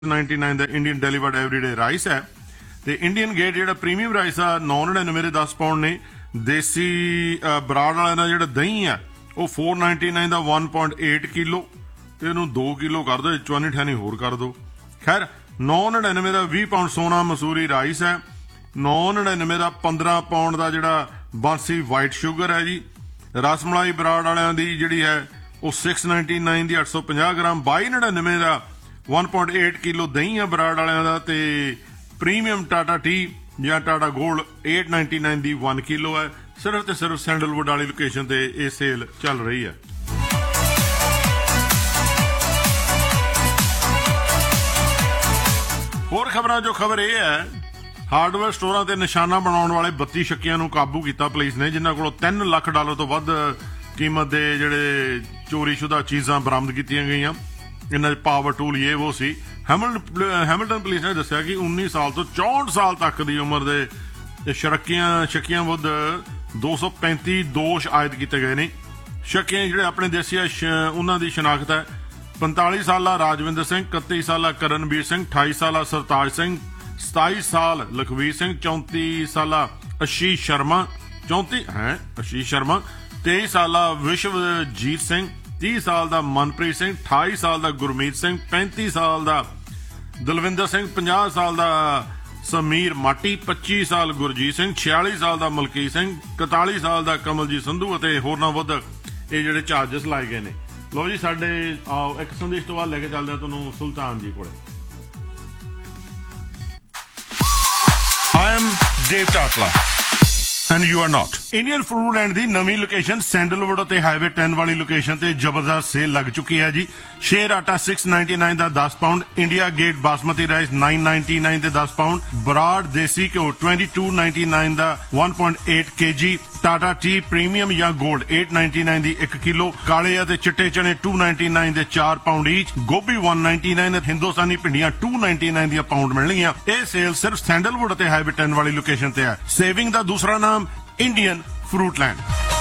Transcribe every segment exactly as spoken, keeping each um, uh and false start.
Ninety nine का Indian delivered everyday rice है तो इंडियन गेट जो प्रीमियम राइस आ नौ नड़िनवे के दस पाउंड ने देसी बराड़ वाला जो दही है वो फोर नाइनटी नाइन का वन पॉइंट एट किलो तो इनू दो किलो कर दो चौनी अठानी होर कर दो। खैर नौ नड़िनवे का भी पाउंड सोना मसूरी राइस है, नौ नड़िनवे का पंद्रह पाउंड का जोड़ा बांसी वाइट शुगर है जी। रसमलाई बराड़ वालियां दी जिहड़ी है वो सिक्स नाइनटी नाइन की अठ सौ पचास ग्राम, बाई नड़िनवे का वन पॉइंट एट किलो दही है बराड़ वालियां दा ते प्रीमियम टाटा टी या Tata gold eight ninety nine की वन किलो है। सिर्फ ते सिर्फ सैंडलवुड वाली लोकेशन ते ये सेल चल रही है। होर खबरां जो खबर यह है हार्डवेयर स्टोरां ते निशाना बनाउण वाले बत्ती शक्कियां नूं काबू कीता पुलिस ने, जिन्हां कोलों तीन लाख डॉलर तो वध कीमत दे जिहड़े चोरीशुदा चीज़ां बरामद कीतीआं गईआं। इन्हां पावर टूल ये वो सी। हैमिल्टन हैमिल्टन पुलिस ने दस्सिया कि उन्नीस साल तो चौंठ साल तक की उम्र के शरकियां शक्कियां विरुद्ध दो सौ पैंती दोष आयद किए गए ने। शक्कियां जिहड़े अपने देसी उन्हां दी शनाख्त है पैंताली साला राजविंदर सिंह, इकत्ती साला करणबीर सिंह, अठाई साला सरताज सिंह, सताई साल लखवीर सिंह, चौंती साला आशीष शर्मा चौंती है आशीष शर्मा तेईस साला विश्वजीत सिंह, तीस साल का मनप्रीत सिंह, अठाई साल का गुरमीत सिंह, पैंती साल का दलविंदर सिंह, पचास साल का समीर माटी, पच्ची साल गुरजीत सिंह, छियाली साल का मलकीत सिंह, इकताली साल का कमलजीत संधू और होरनां विरुद्ध ये जिहड़े चार्जिस लाए गए ने। लो जी साडे आओ एक संदेश तो बाद लेके चलदे तुहानूं सुल्तान जी कोले। I am Dev टाटला and you are not. Indian फूडलैंड the Navi location sandalwood ते हाईवे टेन वाली लोकेशन ते जबरदस्त सेल लग चुकी है जी। शेर आटा सिक्स नाइनटी नाइन का दस pound, India gate basmati rice nine ninety nine के दस पाउंड, बराड़ देसी घ्यो ट्वेंटी टू नाइनटी नाइन का वन पॉइंट एट के जी, टाटा टी प्रीमियम या गोल्ड एट नाइनटी नाइन की एक किलो, काले ते चिट्टे चने टू नाइनटी नाइन के चार पाउंड ईच, गोभी वन नाइनटी नाइन, हिंदुस्तानी भिंडियां to ninety nine the pound मिलणगियां। यह सेल सिर्फ सैंडलवुड ते हाईवे टेन वाली लोकेशन ते है। सेविंग का दूसरा नाम इंडियन फ्रूटलैंड।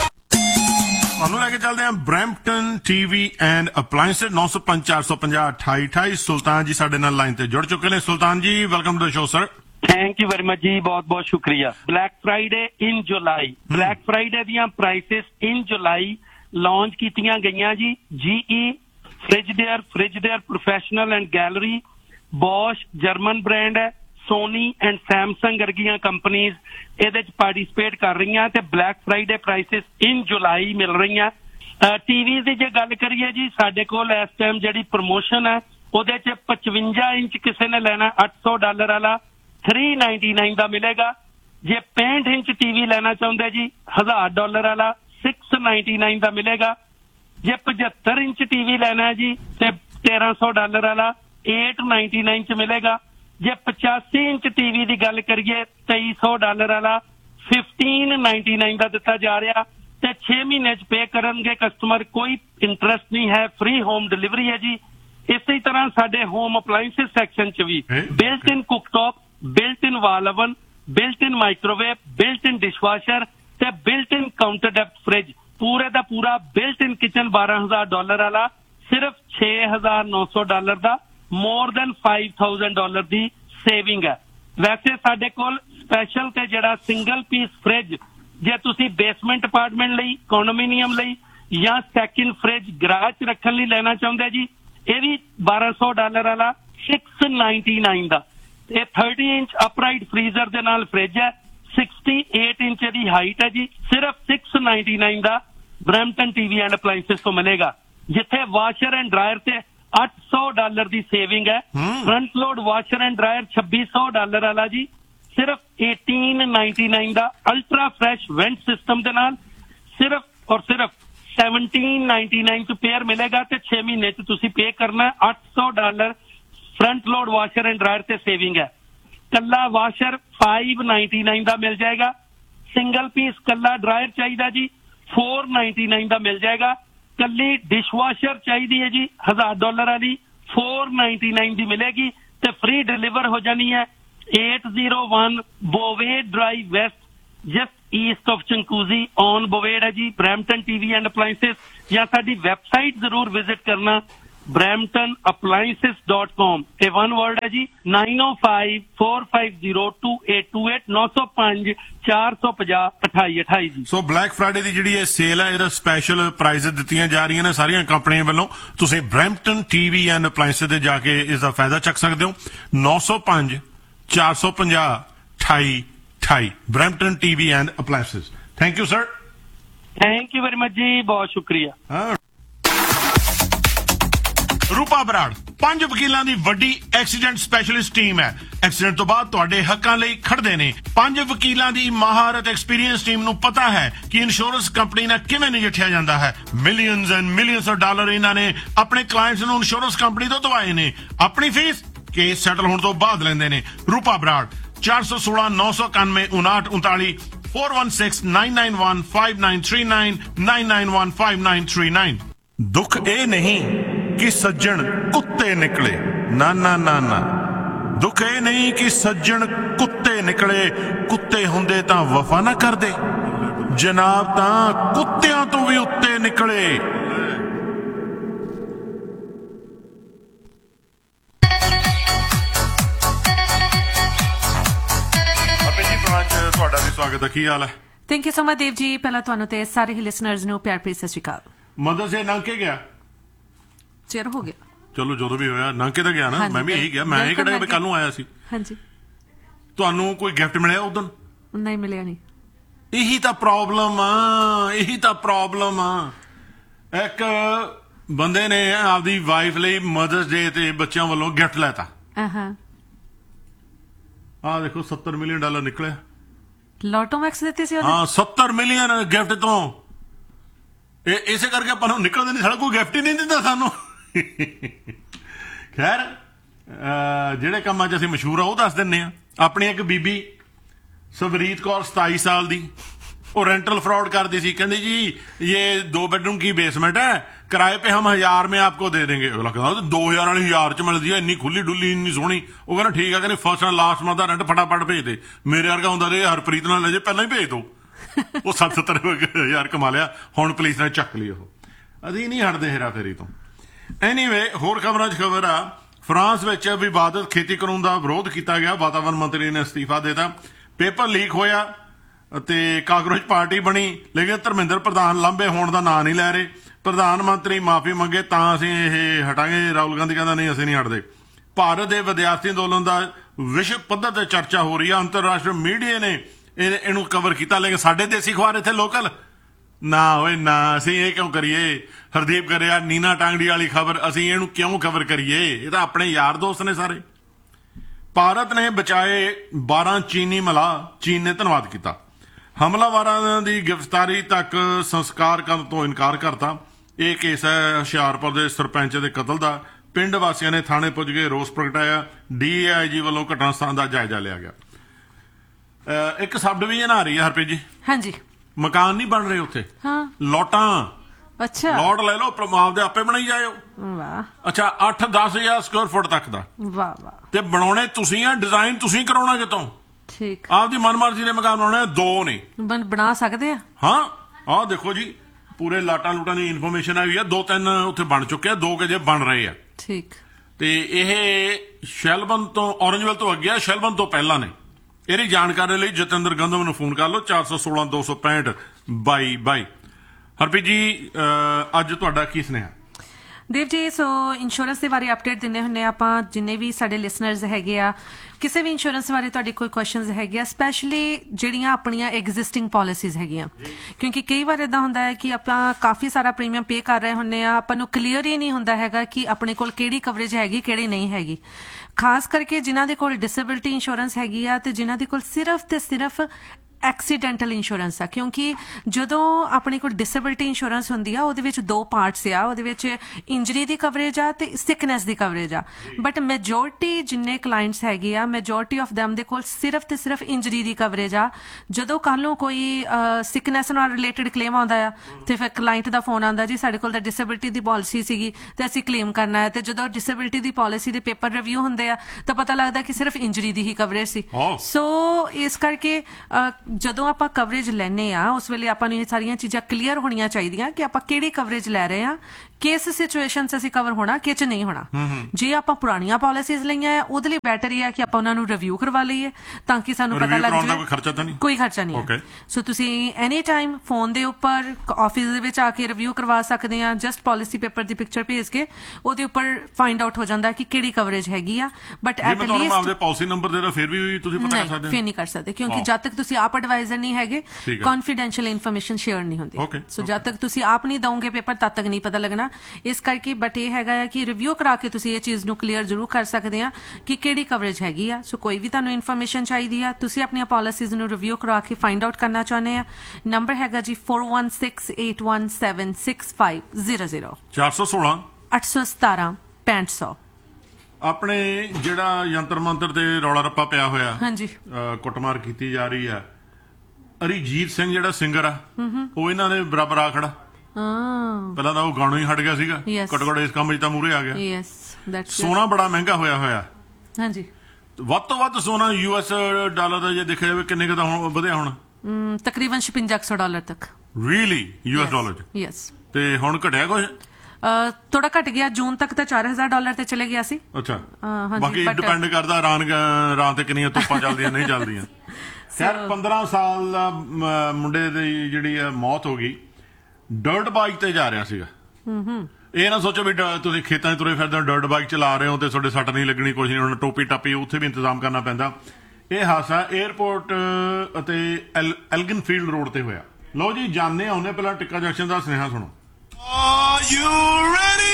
ਤੁਹਾਨੂੰ ਲੈ ਕੇ ਚੱਲਦੇ ਹਾਂ ਬਰੈਂਪਟਨ ਟੀਵੀ ਐਂਡ ਅਪਲਾਈਐਂਸਸ ਨੌ ਸੌ ਪੰਜ ਚਾਰ ਸੌ ਪੰਜਾਹ ਅਠਾਈ ਅਠਾਈ। ਸੁਲਤਾਨ ਜੀ ਸਾਡੇ ਨਾਲ ਲਾਈਨ ਤੇ ਜੁੜ ਚੁੱਕੇ ਨੇ। ਸੁਲਤਾਨ ਜੀ welcome to the show sir. Thank you very much जी, बहुत बहुत शुक्रिया। ब्लैक फ्राइडे इन जुलाई, ब्लैक फ्राइडे दियां प्राइसेस इन जुलाई लॉन्च कीतियां गईयां जी। GE, फ्रिजडेयर, फ्रिजडेयर professional and gallery, Bosch German brand है, सोनी एंड सैमसंग वर्गियां कंपनीज ਇਹਦੇ ਚ ਪਾਰਟਿਸਿਪੇਟ ਕਰ ਰਹੀਆਂ ਤੇ ਬਲੈਕ ਫਰਾਈਡੇ ਪ੍ਰਾਈਸਿਸ ਇਨ ਜੁਲਾਈ ਮਿਲ ਰਹੀਆਂ। ਟੀਵੀ ਦੀ ਜੇ ਗੱਲ ਕਰੀਏ ਜੀ, ਸਾਡੇ ਕੋਲ ਇਸ ਟਾਈਮ ਜਿਹੜੀ ਪ੍ਰਮੋਸ਼ਨ ਹੈ ਉਹਦੇ ਚ ਪਚਵੰਜਾ ਇੰਚ ਕਿਸੇ ਨੇ ਲੈਣਾ ਅੱਠ ਸੌ ਡਾਲਰ ਵਾਲਾ ਥ੍ਰੀ ਨਾਈਨਟੀ ਨਾइन ਦਾ ਮਿਲੇਗਾ। ਜੇ ਪੈਂਹਠ ਇੰਚ ਟੀਵੀ ਲੈਣਾ ਚਾਹੁੰਦੇ ਜੀ ਹਜ਼ਾਰ ਡਾਲਰ ਵਾਲਾ सिक्स नाइनटी नाइन ਦਾ ਮਿਲੇਗਾ। ਜੇ ਪਝੱਤਰ ਇੰਚ ਟੀਵੀ ਲੈਣਾ ਹੈ ਜੀ ਤੇ ਤੇਰਾਂ ਸੌ ਡਾਲਰ ਵਾਲਾ एट नाइनटी नाइन ਚ ਮਿਲੇਗਾ। ਜੇ पचासी इंच टीवी की गल करिए तेई सौ डॉलर वाला फिफ्टीन नाइनटी नाइन का दिता जा रहा ते छे महीने च पे करनगे कस्टमर, कोई इंटरस्ट नहीं है, फ्री होम डिलीवरी है जी। इसी तरह साडे होम अप्लायंसेस सेक्शन च भी built in cooktop, built in वाल oven, built in microwave, built in dishwasher ते built in counter depth fridge, पूरे का पूरा बिल्ट इन किचन बारह हजार डॉलर वाला सिर्फ छे हजार नौ सौ डॉलर का more than five thousand dollar की सेविंग है। वैसे साडे कोल स्पैशल ते जिहड़ा सिंगल पीस फ्रिज जे तुसी बेसमेंट अपार्टमेंट लई, कॉन्डोमिनियम लई या सैकेंड फ्रिज गराज च रखण लई लेना चाहुंदे जी, ये भी बारह सौ डॉलर वाला सिक्स नाइनटी नाइन का। ये थर्टी इंच अपराइट फ्रीजर दे नाल फ्रिज है, सिक्सटी एट इंच दी हाइट है जी, सिर्फ सिक्स नाइनटी नाइन का ब्रैम्पटन टीवी एंड अप्लायंसेस तो मिलेगा। जिथे वाशर एंड ड्रायर से अठ सौ डॉलर की सेविंग है। Front load washer and dryer छब्बी सौ डॉलर वाला जी सिर्फ एटीन नाइनटी नाइन का। अल्ट्रा फ्रैश वेंट सिस्टम के नाल सिर्फ और सिर्फ सैवनटीन नाइनटी नाइन च पेयर मिलेगा ते छे महीने च तुसी पे करना है अठ सौ dollar. Front load washer and dryer से सेविंग है। कला वाशर फाइव नाइनटी नाइन का मिल जाएगा। सिंगल पीस कला ड्रायर चाहिए जी फोर नाइनटी नाइन का मिल जाएगा। कली डिशवाशर चाहिए है जी हजार डॉलर वाली फोर नाइनटी नाइन की मिलेगी ते फ्री डिलीवर हो जानी है। Eight zero one बोवेड drive waste, just east of चंकूजी on बोवेड है जी। ब्रैम्पटन टीवी एंड अप्लायंसेस या साडी वेबसाइट जरूर विजिट करना brampton appliances dot com ਇਹ ਵਨ ਵਰਡ ਹੈ ਜੀ nine oh five four five zero two eight two eight nine oh five four five zero ਅਠਾਈ ਅਠਾਈ ਜੀ। ਸੋ ਬਲੈਕ ਫਰਾਈਡੇ ਦੀ ਜਿਹੜੀ ਇਹ ਸੇਲ ਹੈ ਇਹਦਾ ਸਪੈਸ਼ਲ ਪ੍ਰਾਈਜ਼ ਦਿੱਤੀਆਂ ਜਾ ਰਹੀਆਂ ਨੇ ਸਾਰੀਆਂ ਕੰਪਨੀਆਂ ਵੱਲੋਂ। ਤੁਸੀਂ ਬ੍ਰੈਂਪਟਨ ਟੀਵੀ ਐਂਡ ਅਪਲਾਈਐਂਸ ਤੇ ਜਾ ਕੇ ਇਸ ਦਾ ਫਾਇਦਾ ਚੱਕ ਸਕਦੇ ਹੋ। nine oh five four five zero ਅਠਾਈ ਅਠਾਈ Brampton TV and ਅਪਲਾਈਐਂਸ। Thank you sir. Thank you very much ਜੀ, ਬਹੁਤ ਸ਼ੁਕਰੀਆ। ਰੂਪਾ ਬਰਾੜ ਪੰਜ ਵਕੀਲਾਂ ਦੀ ਵੱਡੀ ਐਕਸੀਡੈਂਟ ਸਪੈਸ਼ਲਿਸਟ ਟੀਮ ਹੈ। ਐਕਸੀਡੈਂਟ ਤੋਂ ਬਾਅਦ ਤੁਹਾਡੇ ਹੱਕਾਂ ਲਈ ਖੜਦੇ ਨੇ। ਪੰਜ ਵਕੀਲਾਂ ਦੀ ਮਹਾਰਤ ਐਕਸਪੀਰੀਅੰਸ ਟੀਮ ਨੂੰ ਪਤਾ ਹੈ ਕਿ ਇੰਸ਼ੋਰੈਂਸ ਕੰਪਨੀ ਨਾਲ ਕਿਵੇਂ ਨਜਿੱਠਿਆ ਜਾਂਦਾ ਹੈ। Millions and millions of dollar ਇਹਨਾਂ ਨੇ ਆਪਣੇ ਕਲਾਇੰਟਸ ਨੂੰ ਇੰਸ਼ੋਰੈਂਸ ਕੰਪਨੀ ਤੋਂ ਦਵਾਏ ਨੇ। ਆਪਣੀ ਫੀਸ ਕੇਸ ਸੈਟਲ ਹੋਣ ਤੋਂ ਬਾਅਦ ਲੈਂਦੇ ਨੇ। ਰੂਪਾ ਬਰਾੜ ਚਾਰ ਸੌ ਸੋਲਾਂ ਨੌ ਸੌ ਇਕਾਨਵੇਂ ਉਨਾਹਠ ਉਨਤਾਲੀ four one six nine nine one five nine three nine nine nine one five nine three nine। ਦੁੱਖ ਇਹ ਨਹੀਂ ਕਿ ਸੱਜਣ ਕੁੱਤੇ ਨਿਕਲੇ, ਨਾ ਨਾ ਨਾ ਨਾ। ਦੁੱਖ ਇਹ ਨਹੀਂ ਕਿ ਸੱਜਣ ਕੁੱਤੇ ਨਿਕਲੇ, ਕੁੱਤੇ ਹੁੰਦੇ ਤਾਂ ਵਫਾ ਨਾ ਕਰਦੇ। ਜਨਾਬ ਤਾਂ ਕੁੱਤਿਆਂ ਤੋਂ ਵੀ ਉੱਤੇ ਨਿਕਲੇ। ਤੁਹਾਡਾ ਵੀ ਸਵਾਗਤ ਹੈ। ਕੀ ਹਾਲ ਹੈ? Thank you so much Dev ji. ਪਹਿਲਾਂ ਤੁਹਾਨੂੰ ਤੇ ਸਾਰੇ ਹੀ ਲਿਸਨਰਸ ਨੂੰ ਪਿਆਰ ਭਰੀ ਸਤਿ ਸ਼੍ਰੀ ਅਕਾਲ। ਮਦਰਸ ਡੇ ਲੰਘ ਕੇ ਗਿਆ, ਚਿਰ ਹੋ ਗਿਆ। ਚਲੋ ਜਦੋਂ ਵੀ ਹੋਇਆ ਲੰਘ ਕੇ ਤਾਂ ਗਿਆ ਨਾ। ਮੈਂ ਵੀ ਇਹੀ ਗਿਆ, ਮੈਂ ਇਹ ਕਿਹੜਾ ਵੀ ਕੱਲ ਨੂੰ ਆਇਆ ਸੀ। ਹਾਂਜੀ, ਤੁਹਾਨੂੰ ਕੋਈ ਗਿਫਟ ਮਿਲਿਆ ਉਦੋਂ? ਨਹੀਂ ਮਿਲਿਆ। ਨਹੀਂ, ਇਹੀ ਤਾਂ ਪ੍ਰੋਬਲਮ ਆ, ਇਹੀ ਤਾਂ ਪ੍ਰੋਬਲਮ ਆ। ਇੱਕ ਬੰਦੇ ਨੇ ਆਪਦੀ ਵਾਈਫ ਲਈ ਮਦਰਸ ਡੇ ਤੇ ਬੱਚਿਆਂ ਵੱਲੋਂ ਗਿਫਟ ਲੈਤਾ। ਹਾਂ, ਆਹ ਦੇਖੋ ਸੱਤਰ ਮਿਲੀਅਨ ਡਾਲਰ ਨਿਕਲਿਆ। ਲੋਟੋ ਮੈਕਸ ਦਿੱਤੀ ਸੀ ਹਾਂ, ਸੱਤਰ ਮਿਲੀਅਨ ਗਿਫਟ ਤੋਂ। ਇਹ ਇਸੇ ਕਰਕੇ ਆਪਾਂ ਨੂੰ ਨਿਕਲਦੇ ਨਹੀਂ, ਸਾਡਾ ਕੋਈ ਗਿਫਟ ਹੀ ਨਹੀਂ ਦਿੰਦਾ ਸਾਨੂੰ। ਖੈਰ, ਜਿਹੜੇ ਕੰਮਾਂ 'ਚ ਅਸੀਂ ਮਸ਼ਹੂਰ ਆ ਉਹ ਦੱਸ ਦਿੰਦੇ ਆ। ਆਪਣੀ ਇੱਕ ਬੀਬੀ ਸਵਰੀਤ ਕੌਰ ਸਤਾਈ ਸਾਲ ਦੀ, ਉਹ रेंटल फ्रॉड करती सी। कहती जी ये दो बेडरूम की बेसमेंट है, किराए पे हम हजार में आपको दे देंगे। अगला कहता दो हजार वाली हजार च मिलती है, इन्नी खुली डुली इन्नी सोहनी। वो कहना ठीक है, कहते फर्स्ट एंड लास्ट मंथ का रेंट फटाफट भेज दे। मेरे वर्गा हुंदा रे हरप्रीत नाल ले जे पहला ही भेज दो। वो सत्त सत्तर हजार कमा लिया, हुण पुलिस ने चक ली। ਉਹ ਅਸੀਂ नहीं हटते हेरा फेरी तो। एनीवे, होर खबरां च खबर आ फ्रांस विच विवादित खेती कानून का विरोध किया गया। वातावरण मंत्री ने अस्तीफा देता। पेपर लीक होया ਤੇ ਕਾਂਗਰਸ ਪਾਰਟੀ ਬਣੀ, ਲੇਕਿਨ ਧਰਮਿੰਦਰ ਪ੍ਰਧਾਨ ਲਾਂਭੇ ਹੋਣ ਦਾ ਨਾਂ ਨਹੀਂ ਲੈ ਰਹੇ। ਪ੍ਰਧਾਨ ਮੰਤਰੀ ਮਾਫੀ ਮੰਗੇ ਤਾਂ ਅਸੀਂ ਇਹ ਹਟਾਂਗੇ। ਰਾਹੁਲ ਗਾਂਧੀ ਕਹਿੰਦਾ ਨਹੀਂ ਅਸੀਂ ਨਹੀਂ ਹਟਦੇ। ਭਾਰਤ ਦੇ ਵਿਦਿਆਰਥੀ ਅੰਦੋਲਨ ਦਾ ਵਿਸ਼ਵ ਪੱਧਰ ਤੇ ਚਰਚਾ ਹੋ ਰਹੀ ਹੈ। ਅੰਤਰਰਾਸ਼ਟਰੀ ਮੀਡੀਆ ਨੇ ਇਹਨੂੰ ਕਵਰ ਕੀਤਾ, ਲੇਕਿਨ ਸਾਡੇ ਦੇਸੀ ਅਖਬਾਰ ਇੱਥੇ ਲੋਕਲ ਨਾ ਓਏ ਨਾ। ਅਸੀਂ ਇਹ ਕਿਉਂ ਕਰੀਏ? ਹਰਦੀਪ ਕਰਿਆ ਨੀਨਾ ਟਾਂਗੜੀ ਵਾਲੀ ਖਬਰ ਅਸੀਂ ਇਹਨੂੰ ਕਿਉਂ ਕਵਰ ਕਰੀਏ? ਇਹ ਤਾਂ ਆਪਣੇ ਯਾਰ ਦੋਸਤ ਨੇ ਸਾਰੇ। ਭਾਰਤ ਨੇ ਬਚਾਏ ਬਾਰਾਂ ਚੀਨੀ ਮਲਾਹ, ਚੀਨ ਨੇ ਧੰਨਵਾਦ ਕੀਤਾ। ਹਮਲਾਵਰਾਂ ਦੀ ਗ੍ਰਿਫਤਾਰੀ ਤੱਕ ਸੰਸਕਾਰ ਕਰਨ ਤੋਂ ਇਨਕਾਰ ਕਰਤਾ। ਇਹ ਕੇਸ ਹੈ ਹੁਸ਼ਿਆਰਪੁਰ ਦੇ ਸਰਪੰਚ ਦੇ ਕਤਲ ਦਾ। ਪਿੰਡ ਵਾਸੀਆਂ ਨੇ ਥਾਣੇ ਪੁੱਜ ਕੇ ਰੋਸ ਪ੍ਰਗਟਾਇਆ। ਡੀਏਆਈਜੀ ਵੱਲੋਂ ਘਟਨਾ ਸਥਾਨ ਦਾ ਜਾਇਜ਼ਾ ਲਿਆ ਗਿਆ। ਇੱਕ ਸਬ ਡਿਵੀਜ਼ਨ ਆ ਰਹੀ ਹੈ ਹਰਪ੍ਰੀਤ ਜੀ। ਹਾਂਜੀ, ਮਕਾਨ ਨਹੀਂ ਬਣ ਰਹੇ ਉੱਥੇ। ਹਾਂ, ਲੋਟਾਂ। ਅੱਛਾ, ਲੋਟ ਲੈ ਲਓ, ਆਪਦੇ ਆਪੇ ਬਣਾਈ ਜਾਇਓ। ਵਾਹ। ਅੱਛਾ, ਅੱਠ ਦਸ ਹਜ਼ਾਰ ਸਕੁਅਰ ਫੁੱਟ ਤੱਕ ਦਾ। ਵਾਹ ਵਾਹ। ਤੇ ਬਣਾਉਣੇ ਤੁਸੀਂ ਆ, ਡਿਜ਼ਾਈਨ ਤੁਸੀਂ ਕਰਾਉਣਾ ਕਿਤੋਂ? ਠੀਕ। ਆਪਦੀ ਮਨਮਰਜ਼ੀ ਦੇ ਮਕਾਨ ਬਣਾਉਣੇ। ਦੋ ਨੇ ਬਣਾ ਸਕਦੇ ਆ। ਹਾਂ, ਆਹ ਦੇਖੋ ਜੀ, ਪੂਰੇ ਲਾਟਾਂ ਲੂਟਾਂ ਦੀ ਇਨਫੋਰਮੇਸ਼ਨ ਆਈ ਆ। ਦੋ ਤਿੰਨ ਉੱਥੇ ਬਣ ਚੁੱਕੇ ਆ, ਦੋ ਕੇ ਜੇ ਬਣ ਰਹੇ ਆ। ਠੀਕ। ਤੇ ਇਹ ਸ਼ੈਲਬਨ ਤੋਂ, ਔਰੰਜਵਿਲ ਤੋਂ ਅੱਗੇ ਆ, ਸ਼ੈਲਬਨ ਤੋਂ ਪਹਿਲਾਂ ਨੇ। ਇਹਦੀ ਜਾਣਕਾਰੀ ਲਈ ਜਤਿੰਦਰ ਗੰਧਮ ਨੂੰ ਫੋਨ ਕਰ ਲਓ, ਚਾਰ ਸੌ ਸੋਲਾਂ ਦੋ ਸੌ ਪੈਂਹਠ ਬਾਈ ਬਾਈ। ਹਰਪ੍ਰੀਤ ਜੀ, ਅੱਜ ਤੁਹਾਡਾ ਕੀ ਸੁਨੇਹਾ? ਦੇਵ ਜੀ, ਸੋ ਇੰਸ਼ੋਰੈਂਸ ਦੇ ਬਾਰੇ ਅਪਡੇਟ ਦਿੰਦੇ ਹੁੰਦੇ ਆਪਾਂ। ਜਿੰਨੇ ਵੀ ਸਾਡੇ ਲਿਸਨਰਸ ਹੈਗੇ ਆ, ਕਿਸੇ ਵੀ ਇੰਸ਼ੋਰੈਂਸ ਬਾਰੇ ਤੁਹਾਡੇ ਕੋਈ ਕੁਐਸਚਨਸ ਹੈਗੇ ਆ, ਸਪੈਸ਼ਲੀ ਜਿਹੜੀਆਂ ਆਪਣੀਆਂ ਐਗਜ਼ਿਸਟਿੰਗ ਪਾਲਿਸੀਜ਼ ਹੈਗੀਆਂ, ਕਿਉਂਕਿ ਕਈ ਵਾਰ ਇਦਾਂ ਹੁੰਦਾ ਹੈ ਕਿ ਆਪਾਂ ਕਾਫੀ ਸਾਰਾ ਪ੍ਰੀਮੀਅਮ ਪੇ ਕਰ ਰਹੇ ਹੁੰਦੇ ਆ, ਆਪਾਂ ਨੂੰ ਕਲੀਅਰ ਹੀ ਨਹੀਂ ਹੁੰਦਾ ਹੈਗਾ ਕਿ ਆਪਣੇ ਕੋਲ ਕਿਹੜੀ ਕਵਰੇਜ ਹੈਗੀ, ਕਿਹੜੀ ਨਹੀਂ ਹੈਗੀ। ਖਾਸ ਕਰਕੇ ਜਿਨ੍ਹਾਂ ਦੇ ਕੋਲ ਡਿਸੇਬਿਲਿਟੀ ਇੰਸ਼ੋਰੈਂਸ ਹੈਗੀ ਆ ਤੇ ਜਿਨ੍ਹਾਂ ਦੇ ਕੋਲ ਸਿਰਫ ਤੇ ਸਿਰਫ ਐਕਸੀਡੈਂਟਲ ਇੰਸ਼ੋਰੈਂਸ ਆ। ਕਿਉਂਕਿ ਜਦੋਂ ਆਪਣੇ ਕੋਲ ਡਿਸੇਬਿਲਿਟੀ ਇੰਸ਼ੋਰੈਂਸ ਹੁੰਦੀ ਆ, ਉਹਦੇ ਵਿੱਚ ਦੋ ਪਾਰਟਸ ਆ। ਉਹਦੇ ਵਿੱਚ ਇੰਜਰੀ ਦੀ ਕਵਰੇਜ ਆ ਤੇ ਸਿਕਨੈਸ ਦੀ ਕਵਰੇਜ ਆ। ਬਟ ਮੈਜੋਰਟੀ ਜਿੰਨੇ ਕਲਾਇੰਟਸ ਹੈਗੇ ਆ, ਮੈਜੋਰਟੀ ਆਫ ਦੈਮ ਦੇ ਕੋਲ ਸਿਰਫ ਤੇ ਸਿਰਫ ਇੰਜਰੀ ਦੀ ਕਵਰੇਜ ਆ। ਜਦੋਂ ਕੱਲ ਨੂੰ ਕੋਈ ਸਿਕਨੈਸ ਨਾਲ ਰਿਲੇਟਡ ਕਲੇਮ ਆਉਂਦਾ ਆ ਤੇ ਫਿਰ ਕਲਾਇੰਟ ਦਾ ਫੋਨ ਆਉਂਦਾ, ਜੀ ਸਾਡੇ ਕੋਲ ਤਾਂ ਡਿਸੇਬਿਲਿਟੀ ਦੀ ਪਾਲਿਸੀ ਸੀਗੀ ਤੇ ਅਸੀਂ ਕਲੇਮ ਕਰਨਾ ਹੈ। ਤੇ ਜਦੋਂ ਡਿਸੇਬਿਲਿਟੀ ਦੀ ਪਾਲਿਸੀ ਦੇ ਪੇਪਰ ਰਿਵਿਊ ਹੁੰਦੇ ਆ ਤਾਂ ਪਤਾ ਲੱਗਦਾ ਕਿ ਸਿਰਫ ਇੰਜਰੀ ਦੀ ਹੀ ਕਵਰੇਜ ਸੀ। ਸੋ ਇਸ ਕਰਕੇ ਜਦੋਂ ਆਪਾਂ ਕਵਰੇਜ ਲੈਨੇ ਆ, ਉਸ ਵੇਲੇ ਆਪਾਂ ਨੂੰ ਇਹ ਸਾਰੀਆਂ ਚੀਜ਼ਾਂ ਕਲੀਅਰ ਹੋਣੀਆਂ ਚਾਹੀਦੀਆਂ ਕਿ ਆਪਾਂ ਕਿਹੜੀ ਕਵਰੇਜ ਲੈ ਰਹੇ ਆ, ਕਿਸ ਸਿਚੁਏਸ਼ਨ 'ਚ ਅਸੀਂ ਕਵਰ ਹੋਣਾ, ਕਿਹ 'ਚ ਨਹੀਂ ਹੋਣਾ। ਜੇ ਆਪਾਂ ਪੁਰਾਣੀਆਂ ਪਾਲਿਸੀਜ਼ ਲਈਆਂ ਆ ਉਹਦੇ ਲਈ ਬੈਟਰ ਇਹ ਹੈ ਕਿ ਆਪਾਂ ਉਹਨਾਂ ਨੂੰ ਰਿਵਿਊ ਕਰਵਾ ਲਈਏ ਤਾਂ ਕਿ ਸਾਨੂੰ ਪਤਾ Review ਲੱਗ ਕਰਾਉਣ ਦਾ ਜਾਵੇ ਕੋਈ ਖਰਚਾ ਤਾਂ ਨਹੀਂ? ਕੋਈ ਖਰਚਾ ਨਹੀਂ Okay. ਹੈ। ਸੋ ਤੁਸੀਂ ਐਨੀ ਟਾਈਮ ਫੋਨ ਦੇ ਉੱਪਰ ਆਫਿਸ ਦੇ ਵਿੱਚ ਆ ਕੇ ਰਿਵਿਊ ਕਰਵਾ ਸਕਦੇ ਆ। ਜਸਟ ਪਾਲਿਸੀ ਪੇਪਰ ਦੀ ਪਿਕਚਰ ਭੇਜ ਕੇ ਉਹਦੇ ਉੱਪਰ ਫਾਈਂਡ ਆਊਟ ਹੋ ਜਾਂਦਾ ਕਿ ਕਿਹੜੀ ਕਵਰੇਜ ਹੈਗੀ ਆ। ਬਟ ਜੇ ਐਟ ਮੈਂ ਤੁਹਾਨੂੰ ਲੀਸਟ ਆਪਦੇ ਪਾਲਿਸੀ ਨੰਬਰ ਦੇ ਦਾਂ ਫਿਰ ਵੀ ਤੁਸੀਂ ਪਤਾ ਕਰ ਨਹੀਂ, ਸਕਦੇ ਫਿਰ ਹੋ? ਨਹੀਂ ਕਰ ਸਕਦੇ ਕਿਉਂਕਿ ਹਾਂ। ਜਦ ਤੱਕ ਤੁਸੀਂ ਆਪ ਐਡਵਾਈਜ਼ਰ ਨਹੀਂ ਹੈਗੇ ਠੀਕ ਹੈ। ਕੌਨਫੀਡੈਂਸ਼ੀਅਲ ਇਨਫੋਰਮੇਸ਼ਨ ਸ਼ੇਅਰ ਨਹੀਂ ਹੁੰਦੀ। Okay, ਸੋ ਜਦ ਤੱਕ ਤੁਸੀਂ ਆਪ ਨਹੀਂ ਦਵੋਗੇ ਪੇਪਰ ਤਦ ਤੱਕ ਨਹੀਂ ਪਤਾ ਲੱਗਣਾ। ਇਸ ਕਰਕੇ ਬਟ ਇਹ ਹੈਗਾ ਆ ਕਿ ਰਿਵਿਊ ਕਰਾ ਕੇ ਤੁਸੀਂ ਇਹ ਚੀਜ਼ ਨੂੰ ਕਲੀਅਰ ਜ਼ਰੂਰ ਕਰ ਸਕਦੇ ਆ ਕਿ ਕਿਹੜੀ ਕਵਰੇਜ ਹੈਗੀ ਆ। ਸੋ ਕੋਈ ਵੀ ਤੁਹਾਨੂੰ ਇਨਫੋਰਮੇਸ਼ਨ ਚਾਹੀਦੀ ਆ, ਤੁਸੀਂ ਆਪਣੀਆਂ ਪਾਲਿਸੀਜ਼ ਨੂੰ ਰਿਵਿਊ ਕਰਾ ਕੇ ਫਾਈਂਡ ਆਊਟ ਕਰਨਾ ਚਾਹੁੰਦੇ ਆ, ਨੰਬਰ ਹੈਗਾ ਜੀ four one six eight one seven six five zero zero ਚਾਰ ਸੌ ਸੋਲਾਂ ਅੱਠ ਸੌ ਸਤਾਰਾਂ ਪੈਂਹਠ ਸੌ। ਆਪਣੇ ਜਿਹੜਾ ਯੰਤਰ ਮੰਤਰ ਤੇ ਰੌਲਾ ਰੱਪਾ ਪਿਆ ਹੋਇਆ, ਹਾਂਜੀ ਅਹ ਕੁੱਟਮਾਰ ਕੀਤੀ ਜਾ ਰਹੀ ਆ, ਅਰੀਜੀਤ ਸਿੰਘ ਜਿਹੜਾ ਸਿੰਗਰ ਆ ਉਹ ਇਹਨਾਂ ਦੇ ਬਰਾਬਰ ਆ ਖੜਾ। ਹਾਂ ਪਹਿਲਾਂ ਤਾਂ ਉਹ ਗਾਣੋਂ ਹੀ ਹਟ ਗਿਆ ਸੀਗਾ, Yes. ਘੱਟੋ ਘੱਟ ਇਸ ਕੰਮ 'ਚ ਤਾਂ ਮੂਹਰੇ ਆ ਗਿਆ। ਯੈਸ ਦੈਟਸ ਸੋਨਾ ਬੜਾ ਮਹਿੰਗਾ ਹੋਇਆ ਹੋਇਆ, ਹਾਂਜੀ ਵੱਧ ਤੋਂ ਵੱਧ ਸੋਨਾ ਯੂਐਸ ਡਾਲਰ ਦਾ ਜੇ ਦੇਖਿਆ ਜਾਵੇ ਕਿੰਨੇ ਕੁ ਦਾ ਹੁਣ ਵਧਿਆ ਹੁਣ? ਅਮ, ਤਕਰੀਬਨ ਛਪੰਜਾ ਸੌ ਡਾਲਰ ਤੱਕ। ਰੀਅਲੀ ਯੂਐਸ ਡਾਲਰ 'ਚ? ਯੈਸ ਤੇ ਹੁਣ ਘਟਿਆ ਕੁਝ? ਥੋੜਾ ਘਟ ਗਿਆ। ਜੂਨ ਤੱਕ ਤਾਂ ਚਾਰ ਹਜ਼ਾਰ ਡਾਲਰ ਤੇ ਚਲੇ ਗਿਆ ਸੀ। ਅੱਛਾ, ਹਾਂਜੀ, ਬਾਕੀ but- ਡਿਪੈਂਡ ਕਰਦਾ ਇਰਾਨ ਇਰਾਨ ਤੇ ਕਿੰਨੀਆਂ ਧੁੱਪਾਂ ਚੱਲਦੀਆਂ ਨਹੀਂ ਚੱਲਦੀਆਂ। ਖੈਰ ਪੰਦਰਾਂ ਸਾਲ ਦਾ ਮ, ਮੁੰਡੇ ਦੀ ਜਿਹੜੀ ਆ ਮੌਤ ਹੋ ਗਈ, ਡਰਟ ਬਾਈਕ ਤੇ ਜਾ ਰਿਹਾ ਸੀਗਾ। ਇਹ ਨਾ ਸੋਚੋ ਵੀ ਡ- ਤੁਸੀਂ ਖੇਤਾਂ 'ਚ ਤੁਰੇ ਫਿਰਦੇ ਹੋ, ਡਰਟ ਬਾਈਕ ਚਲਾ ਰਹੇ ਹੋ ਤੇ ਤੁਹਾਡੇ ਸੱਟ ਨਹੀਂ ਲੱਗਣੀ, ਕੁਝ ਨਹੀਂ ਹੋਣਾ, ਟੋਪੀ ਟਾਪੀ ਉੱਥੇ ਵੀ ਇੰਤਜ਼ਾਮ ਕਰਨਾ ਪੈਂਦਾ। ਇਹ ਹਾਦਸਾ 에ਅਰਪੋਰਟ ਅਤੇ ਐਲ- ਐਲਗਨ ਫੀਲਡ ਰੋਡ ਤੇ ਹੋਇਆ। ਲਓ ਜੀ ਜਾਣਦੇ ਆਉਂਦੇ, ਪਹਿਲਾਂ ਟਿੱਕਾ ਜੰਕਸ਼ਨ ਦਾ ਸੁਨੇਹਾ ਸੁਣੋ। Are you ready?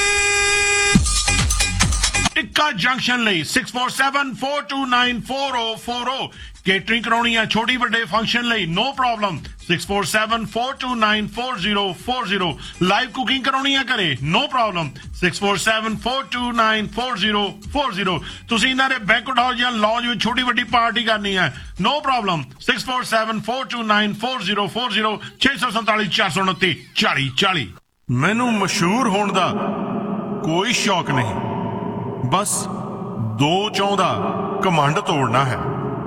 Tikka junction ਲਈ six four seven four two nine four zero four zero catering ਕਰਾਉਣੀ ਆ ਛੋਟੀ ਵੱਡੇ ਫੰਕਸ਼ਨ ਲਈ, no problem six four seven four two nine four zero four zero live cooking ਕਰਾਉਣੀ ਆ ਘਰੇ, no problem six four seven four two nine four zero four zero ਤੁਸੀਂ ਇਹਨਾਂ ਦੇ ਬੈਂਕਟ ਹਾਲ ਜਾਂ ਲੌਂਜ ਵਿੱਚ ਛੋਟੀ ਵੱਡੀ ਪਾਰਟੀ ਕਰਨੀ ਹੈ, no problem six four seven four two nine four zero four zero ਛੇ ਸੌ ਸੰਤਾਲੀ ਚਾਰ ਸੌ ਉਨੱਤੀ ਚਾਲੀ ਚਾਲੀ। ਮੈਨੂੰ ਮਸ਼ਹੂਰ ਹੋਣ ਦਾ ਕੋਈ ਸ਼ੌਕ ਨਹੀਂ, ਬਸ ਦੋ ਚਾਹੁੰਦਾ ਕਮਾਂਡ ਤੋੜਨਾ ਹੈ।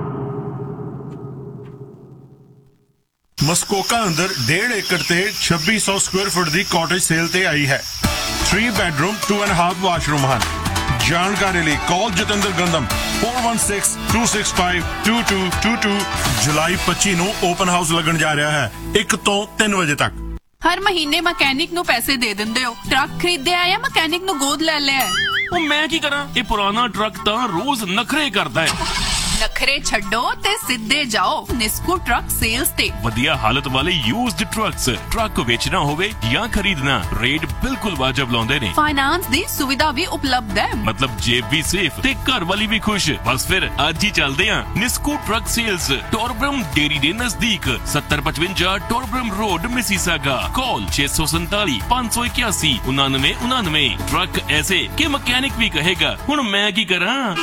ਮਸਕੋਕਾ ਅੰਦਰ ਡੇਢ ਏਕੜ ਤੇ ਛੱਬੀ ਸੌ ਸਕੁਅਰ ਫੁੱਟ ਦੀ ਕਾਟੇਜ ਸੇਲ ਤੇ ਆਈ ਹੈ। Three bedroom to and half washroom ਹਨ। ਜਾਣਕਾਰੀ ਲਈ ਕਾਲ Jatinder ਗੰਦਮ four one six two six five two two two two। ਜੁਲਾਈ ਪੱਚੀ ਨੂੰ ਓਪਨ ਹਾਊਸ ਲੱਗਣ ਜਾ ਰਿਹਾ ਹੈ, ਇੱਕ ਤੋਂ ਤਿੰਨ ਵਜੇ ਤੱਕ। ਹਰ ਮਹੀਨੇ ਮਕੈਨਿਕ ਨੂੰ ਪੈਸੇ ਦੇ ਦਿੰਦੇ ਹੋ, ਟਰੱਕ ਖਰੀਦਿਆ ਜਾਂ ਮਕੈਨਿਕ ਨੂੰ ਗੋਦ ਲੈ ਲਿਆ? ਉਹ ਮੈਂ ਕੀ ਕਰਾਂ, ਇਹ ਪੁਰਾਣਾ ਟਰੱਕ ਤਾਂ ਰੋਜ਼ ਨਖਰੇ ਕਰਦਾ ਹੈ। ਨਖਰੇ ਛੱਡੋ ਤੇ ਸਿੱਧੇ ਜਾਓ ਨਿਸਕੂ ਟਰੱਕ ਸੇਲਸ ਤੇ। ਵਧੀਆ ਹਾਲਤ ਵਾਲੇ ਯੂਜ਼ਡ ਟਰੱਕਸ, ਟਰੱਕ ਵੇਚਣਾ ਹੋਵੇ ਜਾਂ ਖਰੀਦਣਾ, ਰੇਟ ਬਿਲਕੁਲ ਵਾਜਬ ਲਾਉਂਦੇ ਨੇ। ਫਾਈਨਾਂਸ ਦੀ ਸੁਵਿਧਾ ਵੀ ਉਪਲਬਧ ਹੈ। ਮਤਲਬ ਜੇਬ ਵੀ ਸੇਫ ਤੇ ਘਰ ਵਾਲੀ ਵੀ ਖੁਸ਼। ਬਸ ਫਿਰ ਅੱਜ ਹੀ ਚੱਲਦੇ ਆਂ ਨਿਸਕੂ ਟਰੱਕ ਸੇਲਸ, ਟੋਰਬਰਮ ਡੇਰੀ ਦੇ ਨਜ਼ਦੀਕ, ਸੱਤਰ ਪਚਵੰਜਾ ਟੋਰਬਰਮ ਰੋਡ, ਮਿਸੀਸਾਗਾ। ਕਾਲ ਛੇ ਸੌ ਸੰਤਾਲੀ ਪੰਜ ਸੌ ਇਕਿਆਸੀ ਉਨਾਨਵੇਂ ਉਨਾਨਵੇਂ। ਟਰੱਕ ਐਸੇ ਕਿ ਮਕੈਨਿਕ ਵੀ ਕਹੇਗਾ ਹੁਣ ਮੈਂ ਕੀ ਕਰਾਂ।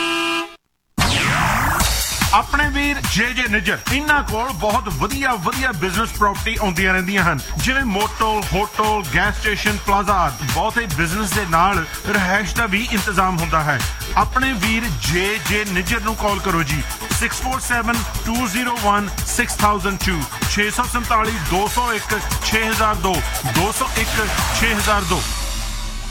ਆਪਣੇ ਵੀਰ ਜੇ ਜੇ ਨਿੱਜਰ, ਇਹਨਾਂ ਕੋਲ ਬਹੁਤ ਵਧੀਆ ਵਧੀਆ ਬਿਜ਼ਨਸ ਪ੍ਰਾਪਰਟੀ ਆਉਂਦੀਆਂ ਰਹਿੰਦੀਆਂ ਹਨ, ਜਿਵੇਂ motel, hotel, gas station, plaza. ਬਹੁਤੇ ਬਿਜ਼ਨਸ ਦੇ ਨਾਲ ਰਿਹਾਇਸ਼ ਦਾ ਵੀ ਇੰਤਜ਼ਾਮ ਹੁੰਦਾ ਹੈ। ਆਪਣੇ ਵੀਰ ਜੇ ਜੇ ਨਿੱਜਰ ਨੂੰ ਕਾਲ ਕਰੋ ਜੀ six four seven two zero one six thousand two ਛੇ ਸੌ ਸੰਤਾਲੀ ਦੋ ਸੌ ਇੱਕ ਛੇ ਹਜ਼ਾਰ ਦੋ ਦੋ ਸੌ ਇੱਕ ਛੇ ਹਜ਼ਾਰ ਦੋ।